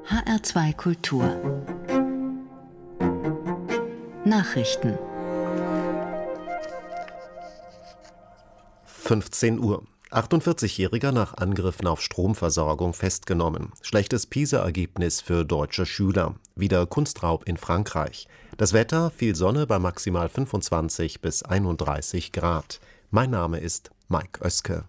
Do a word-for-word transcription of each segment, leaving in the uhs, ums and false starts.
H R zwei Kultur Nachrichten fünfzehn Uhr. achtundvierzigjähriger nach Angriffen auf Stromversorgung festgenommen. Schlechtes PISA-Ergebnis für deutsche Schüler. Wieder Kunstraub in Frankreich. Das Wetter, viel Sonne bei maximal fünfundzwanzig bis einunddreißig Grad. Mein Name ist Mike Oeske.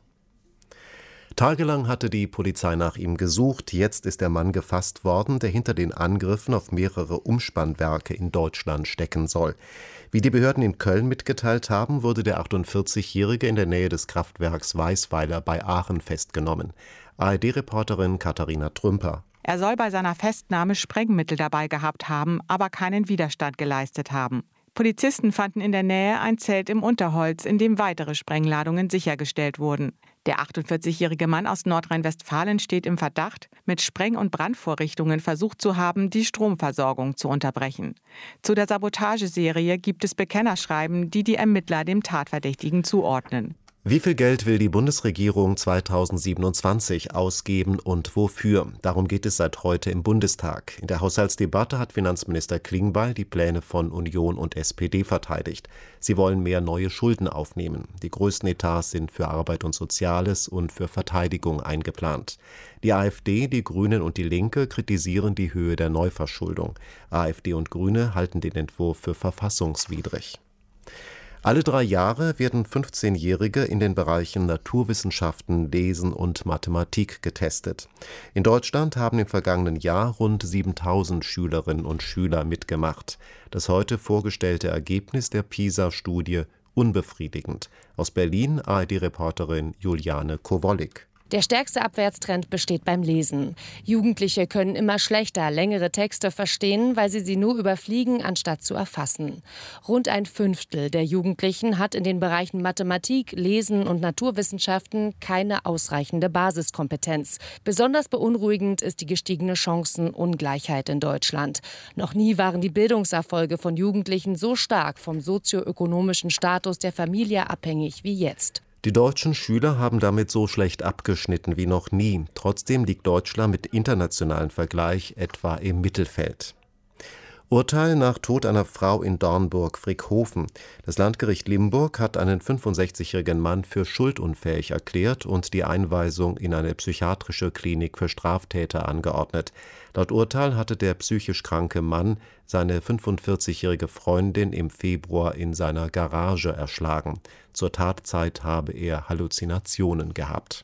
Tagelang hatte die Polizei nach ihm gesucht. Jetzt ist der Mann gefasst worden, der hinter den Angriffen auf mehrere Umspannwerke in Deutschland stecken soll. Wie die Behörden in Köln mitgeteilt haben, wurde der achtundvierzigjährige in der Nähe des Kraftwerks Weißweiler bei Aachen festgenommen. A R D-Reporterin Katharina Trümper. Er soll bei seiner Festnahme Sprengmittel dabei gehabt haben, aber keinen Widerstand geleistet haben. Polizisten fanden in der Nähe ein Zelt im Unterholz, in dem weitere Sprengladungen sichergestellt wurden. Der achtundvierzigjährige Mann aus Nordrhein-Westfalen steht im Verdacht, mit Spreng- und Brandvorrichtungen versucht zu haben, die Stromversorgung zu unterbrechen. Zu der Sabotageserie gibt es Bekennerschreiben, die die Ermittler dem Tatverdächtigen zuordnen. Wie viel Geld will die Bundesregierung zweitausendsiebenundzwanzig ausgeben und wofür? Darum geht es seit heute im Bundestag. In der Haushaltsdebatte hat Finanzminister Klingbeil die Pläne von Union und S P D verteidigt. Sie wollen mehr neue Schulden aufnehmen. Die größten Etats sind für Arbeit und Soziales und für Verteidigung eingeplant. Die AfD, die Grünen und die Linke kritisieren die Höhe der Neuverschuldung. AfD und Grüne halten den Entwurf für verfassungswidrig. Alle drei Jahre werden fünfzehnjährige in den Bereichen Naturwissenschaften, Lesen und Mathematik getestet. In Deutschland haben im vergangenen Jahr rund siebentausend Schülerinnen und Schüler mitgemacht. Das heute vorgestellte Ergebnis der PISA-Studie unbefriedigend. Aus Berlin A R D-Reporterin Juliane Kowollik. Der stärkste Abwärtstrend besteht beim Lesen. Jugendliche können immer schlechter längere Texte verstehen, weil sie sie nur überfliegen, anstatt zu erfassen. Rund ein Fünftel der Jugendlichen hat in den Bereichen Mathematik, Lesen und Naturwissenschaften keine ausreichende Basiskompetenz. Besonders beunruhigend ist die gestiegene Chancenungleichheit in Deutschland. Noch nie waren die Bildungserfolge von Jugendlichen so stark vom sozioökonomischen Status der Familie abhängig wie jetzt. Die deutschen Schüler haben damit so schlecht abgeschnitten wie noch nie. Trotzdem liegt Deutschland mit internationalem Vergleich etwa im Mittelfeld. Urteil nach Tod einer Frau in Dornburg-Frickhofen. Das Landgericht Limburg hat einen fünfundsechzigjährigen Mann für schuldunfähig erklärt und die Einweisung in eine psychiatrische Klinik für Straftäter angeordnet. Laut Urteil hatte der psychisch kranke Mann seine fünfundvierzigjährige Freundin im Februar in seiner Garage erschlagen. Zur Tatzeit habe er Halluzinationen gehabt.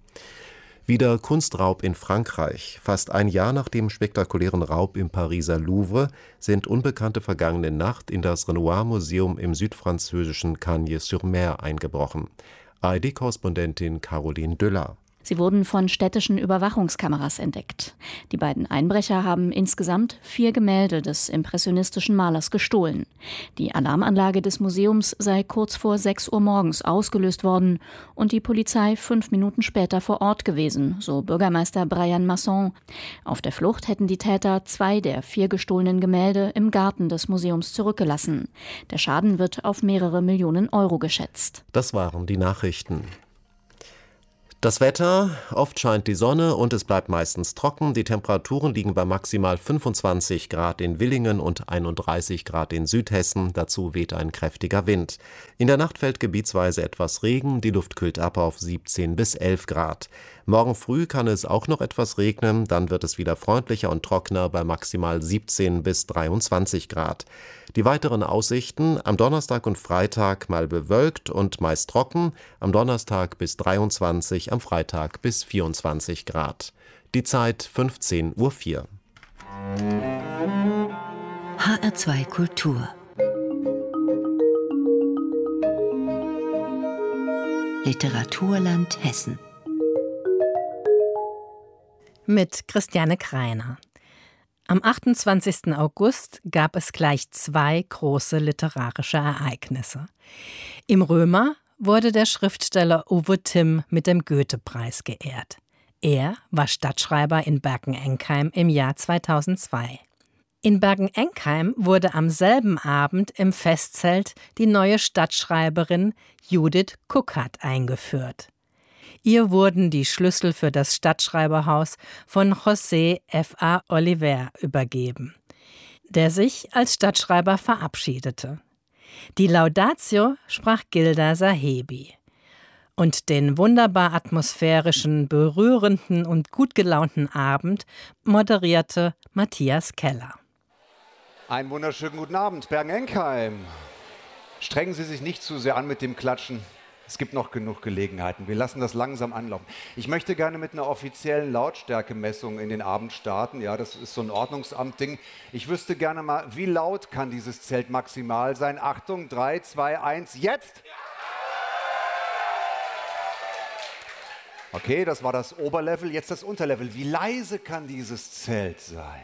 Wieder Kunstraub in Frankreich. Fast ein Jahr nach dem spektakulären Raub im Pariser Louvre sind Unbekannte vergangene Nacht in das Renoir-Museum im südfranzösischen Cagnes-sur-Mer eingebrochen. A R D-Korrespondentin Caroline Düller. Sie wurden von städtischen Überwachungskameras entdeckt. Die beiden Einbrecher haben insgesamt vier Gemälde des impressionistischen Malers gestohlen. Die Alarmanlage des Museums sei kurz vor sechs Uhr morgens ausgelöst worden und die Polizei fünf Minuten später vor Ort gewesen, so Bürgermeister Brian Masson. Auf der Flucht hätten die Täter zwei der vier gestohlenen Gemälde im Garten des Museums zurückgelassen. Der Schaden wird auf mehrere Millionen Euro geschätzt. Das waren die Nachrichten. Das Wetter, oft scheint die Sonne und es bleibt meistens trocken. Die Temperaturen liegen bei maximal fünfundzwanzig Grad in Villingen und einunddreißig Grad in Südhessen. Dazu weht ein kräftiger Wind. In der Nacht fällt gebietsweise etwas Regen. Die Luft kühlt ab auf siebzehn bis elf Grad. Morgen früh kann es auch noch etwas regnen. Dann wird es wieder freundlicher und trockener bei maximal siebzehn bis dreiundzwanzig Grad. Die weiteren Aussichten: am Donnerstag und Freitag mal bewölkt und meist trocken, am Donnerstag bis dreiundzwanzig, am Freitag bis vierundzwanzig Grad. Die Zeit fünfzehn Uhr vier. H R zwei Kultur Literaturland Hessen mit Christiane Kreiner. Am achtundzwanzigsten August gab es gleich zwei große literarische Ereignisse. Im Römer wurde der Schriftsteller Uwe Timm mit dem Goethe-Preis geehrt. Er war Stadtschreiber in Bergen-Enkheim im Jahr zweitausendzwei. In Bergen-Enkheim wurde am selben Abend im Festzelt die neue Stadtschreiberin Judith Kuckert eingeführt. Ihr wurden die Schlüssel für das Stadtschreiberhaus von José F A Oliver übergeben, der sich als Stadtschreiber verabschiedete. Die Laudatio sprach Gilda Sahebi. Und den wunderbar atmosphärischen, berührenden und gut gelaunten Abend moderierte Matthias Keller. Einen wunderschönen guten Abend, Bergen-Enkheim. Strengen Sie sich nicht zu sehr an mit dem Klatschen. Es gibt noch genug Gelegenheiten. Wir lassen das langsam anlaufen. Ich möchte gerne mit einer offiziellen Lautstärkemessung in den Abend starten. Ja, das ist so ein Ordnungsamt-Ding. Ich wüsste gerne mal, wie laut kann dieses Zelt maximal sein? Achtung, drei, zwei, eins, jetzt! Okay, das war das Oberlevel, jetzt das Unterlevel. Wie leise kann dieses Zelt sein?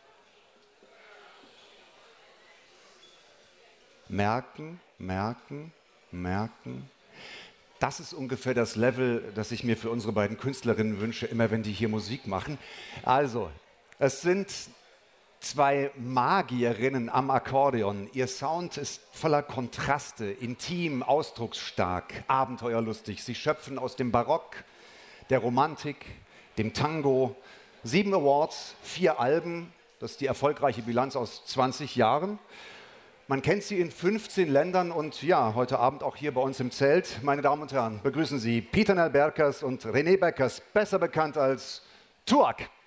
Merken, merken, merken. Das ist ungefähr das Level, das ich mir für unsere beiden Künstlerinnen wünsche, immer wenn die hier Musik machen. Also, es sind zwei Magierinnen am Akkordeon. Ihr Sound ist voller Kontraste, intim, ausdrucksstark, abenteuerlustig. Sie schöpfen aus dem Barock, der Romantik, dem Tango. Sieben Awards, vier Alben, das ist die erfolgreiche Bilanz aus zwanzig Jahren. Man kennt sie in fünfzehn Ländern und ja, heute Abend auch hier bei uns im Zelt. Meine Damen und Herren, begrüßen Sie Peter Nel Berkers und René Beckers, besser bekannt als Tuak.